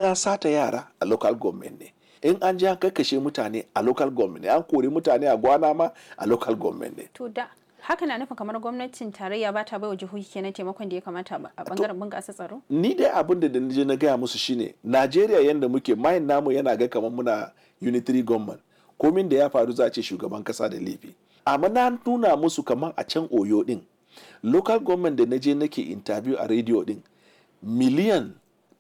an sata yara a local government ne, in an ji an kakkashe mutane a local government ne, an kori mutane a gwana ma a local government ne. To da haka na nufin kamar gwamnatin tarayya ba ta bai wa jihohi kenan taimakon da ya kamata a bangaren bunƙasa tsaro? Ni dai abin da je na gaya musu shine Najeriya yanda muke mayin namu yana ga kamar muna unitary government, komin da ya faru za a ce shugaban kasa da laifi. Amma na nuna musu kamar a can Oyo din local government da na je nake interview a radio din miliyan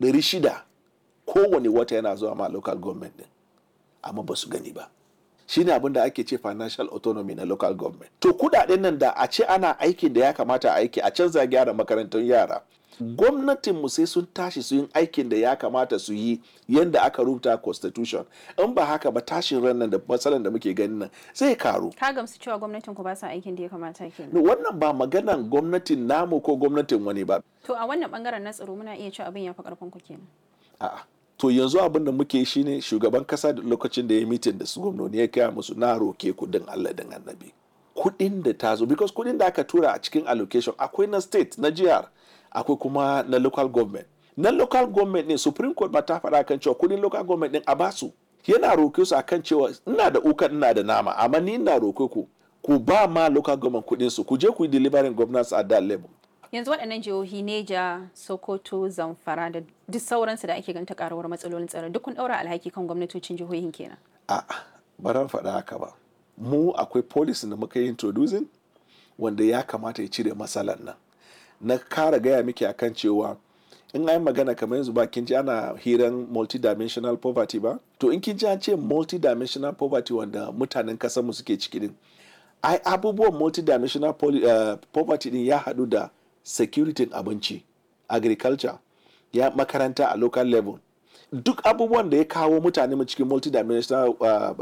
600 kowane wata yana zuwa ma local government din, amma ba su gani ba. Shine abin da ake ce financial autonomy na local government. To kudaden nan da a ce ana aikin da ya kamata a aiki a canza gyara makarantun yara. Gwamnatinmu sai sun tashi su yin aikin da ya kamata su yi yadda aka rubuta constitution. In ba haka ba tashin ran nan da matsalan da muke ganin nan zai karu. Ka gamsu cewa gwamnatin ku ba sa aikin da ya kamata kenan? Wannan ba maganan gwamnatin namu ko gwamnatin wani ba. To a wannan bangaren na tsaro muna iya cewa abin ya fi karfin ku kenan. A'a. To yanzu abin da muke shi ne shugaban kasa da lokacin da ya mitin da su gwamnoni ya kaya musu na roke kudin Allah din annabi. Kudin da ta zo, because kudin da aka tura a cikin allocation akwai na state, na jihar, akwai kuma na local government. Na local government ne Supreme Court ba ta faɗa kan cewa kudin local government din a basu. Yana roke su akan cewa ina da ukan ina da nama, amma ni ina roke ku ba ma local government kudin su, ku je ku yi delivering governance at that level. Yanzu waɗannan jihohi Neja, Sokoto, Zamfara da duk sauransu da ake ganta karuwar matsalolin tsaro duk kun ɗaura alhaki kan gwamnatocin jihohin kenan. A'a, ba ran faɗa haka ba. Mu akwai policy da muka yi introducing wanda ya kamata ya cire matsalar nan. Na kara gaya miki akan cewa in an magana kamar yanzu ba kin ji ana hiran multidimensional poverty ba? To in kin ji an ce multidimensional poverty wanda mutanen kasar mu suke ciki din. Ai abubuwan multidimensional poverty din ya haɗu da security abinci, agriculture, ya makaranta a local level. Duk abubuwan da ya kawo mutane mu cikin multidimensional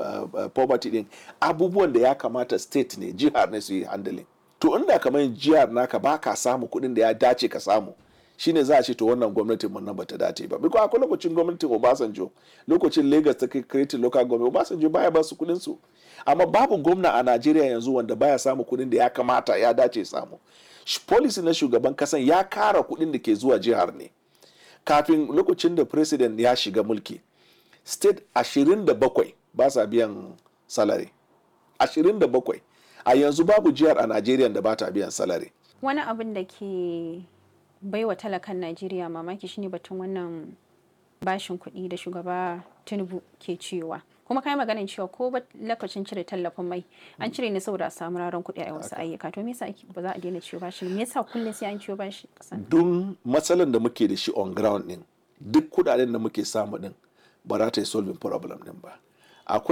poverty din abubuwan da ya kamata state ne, jihar ne su yi handling. To inda kamar jihar naka ba ka samu kuɗin da ya dace ka samu, shine za a ce to wannan gwamnatin mun nan bata dace ba. Biko akwai lokacin gwamnatin Obasanjo, lokacin Lagos ta create local government, Obasanjo baya ba su kuɗin su. Amma babu gwamna a Najeriya yanzu wanda baya samu kuɗin da ya kamata ya dace samu. Policy na shugaban kasan ya kara kuɗin da ke zuwa jihar ne. Kafin lokacin da president ya shiga mulki, state 27 ba sa biyan salary. 27. A yanzu babu jihar a Najeriya da ba ta biyan salary. Wani abin da ke baiwa talakan Najeriya mamaki shine batun wannan bashin kuɗi da shugaba Tinubu ke cewa. Kuma kai maganin cewa ko ba lokacin cire tallafin mai an cire ne saboda a samu raran kuɗi a wasu ayyuka. To me yasa ba za a daina ciwo bashi? Me yasa kullum sai an ciwo bashi kasan? Dun matsalan da muke da shi on ground din, duk kuɗaɗen da muke samu din ba za ta yi solving problem din ba. Akwai